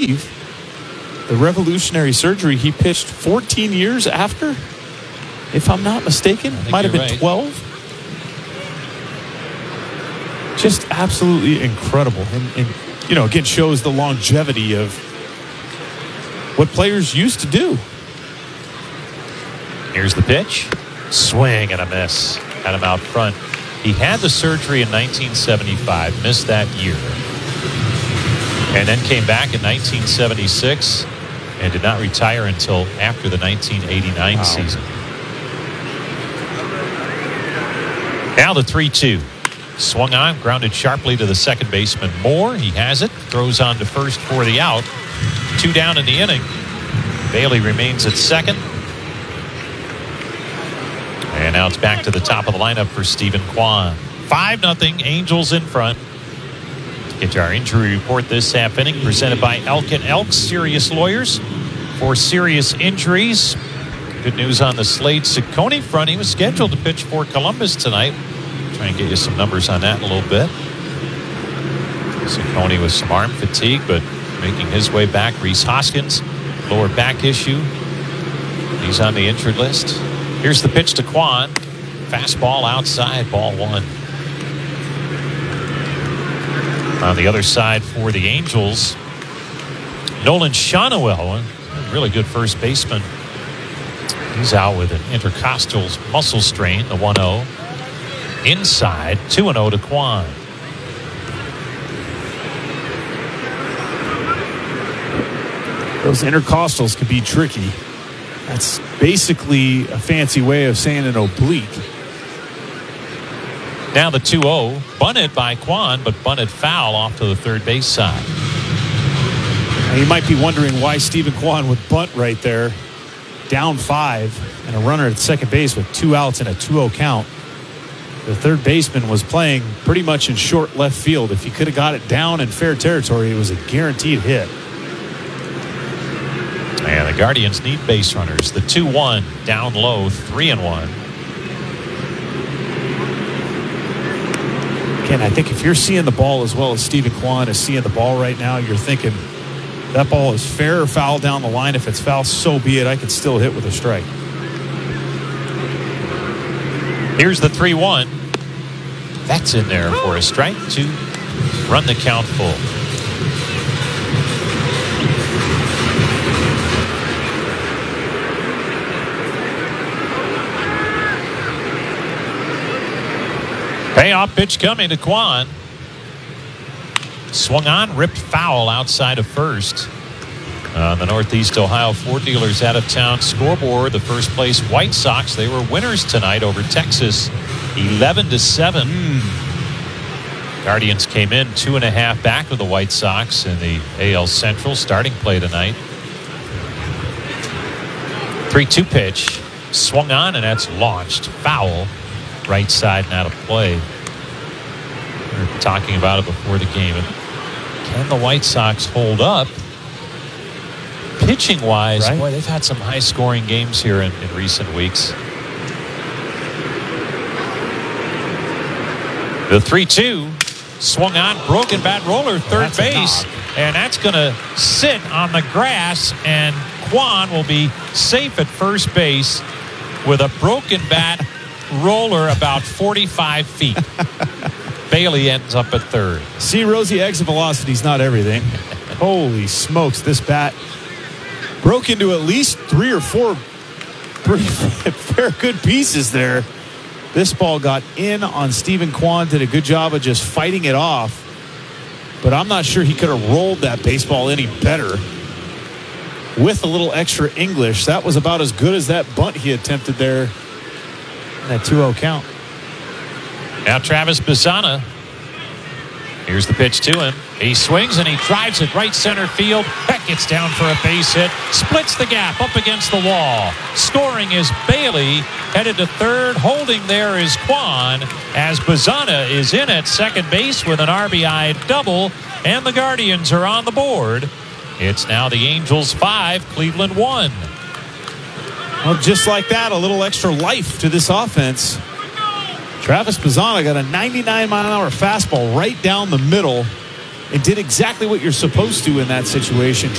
believe the revolutionary surgery he pitched 14 years after, if I'm not mistaken. Might have been right. 12. Just absolutely incredible. And again, shows the longevity of what players used to do. Here's the pitch. Swing and a miss. Had him out front. He had the surgery in 1975, missed that year. And then came back in 1976 and did not retire until after the 1989 season. Now the 3-2. Swung on, grounded sharply to the second baseman Moore. He has it. Throws on to first for the out. 2 down in the inning. Bailey remains at second. And now it's back to the top of the lineup for Stephen Kwan. 5-0, Angels in front. Get to our injury report this half inning, presented by Elk & Elk Serious Lawyers for serious injuries. Good news on the Slade Cecconi front. He was scheduled to pitch for Columbus tonight. Try and get you some numbers on that in a little bit. Cecconi with some arm fatigue, but making his way back. Rhys Hoskins, lower back issue. He's on the injured list. Here's the pitch to Kwan. Fastball outside, ball 1. On the other side for the Angels, Nolan Schanuel, a really good first baseman. He's out with an intercostal muscle strain, the 1-0. Inside, 2-0 to Kwan. Those intercostals can be tricky. That's basically a fancy way of saying an oblique. Now the 2-0, bunted by Kwan, but bunted foul off to the third base side. Now you might be wondering why Stephen Kwan would bunt right there, down 5, and a runner at second base with 2 outs and a 2-0 count. The third baseman was playing pretty much in short left field. If he could have got it down in fair territory, it was a guaranteed hit. And the Guardians need base runners. The 2-1 down low, 3-1. Again, I think if you're seeing the ball as well as Stephen Kwan is seeing the ball right now, you're thinking that ball is fair or foul down the line. If it's foul, so be it. I could still hit with a strike. Here's the 3-1. That's in there for a strike to run the count full. Payoff pitch coming to Kwan. Swung on, ripped foul outside of first. On the Northeast Ohio Ford Dealers out of town scoreboard, the first place White Sox, they were winners tonight over Texas, 11-7. Guardians came in 2.5 back of the White Sox in the AL Central starting play tonight. 3-2 pitch, swung on, and that's launched. Foul, right side and out of play. We were talking about it before the game. Can the White Sox hold up? Pitching wise, right? Boy, they've had some high scoring games here in recent weeks. The 3-2 swung on, broken bat roller, third base, and that's going to sit on the grass, and Kwan will be safe at first base with a broken bat roller about 45 feet. Bailey ends up at third. See, Rosie, exit velocity is not everything. Holy smokes, this bat broke into at least 3 or 4 pretty fair good pieces there. This ball got in on Stephen Kwan, did a good job of just fighting it off. But I'm not sure he could have rolled that baseball any better. With a little extra English, that was about as good as that bunt he attempted there in that 2-0 count. Now Travis Bazzana. Here's the pitch to him. He swings and he drives it right center field. Beck gets down for a base hit. Splits the gap up against the wall. Scoring is Bailey. Headed to third. Holding there is Kwan as Bazzana is in at second base with an RBI double. And the Guardians are on the board. It's now the Angels 5, Cleveland 1. Well, just like that, a little extra life to this offense. Travis Bazzana got a 99-mile-an-hour fastball right down the middle and did exactly what you're supposed to in that situation.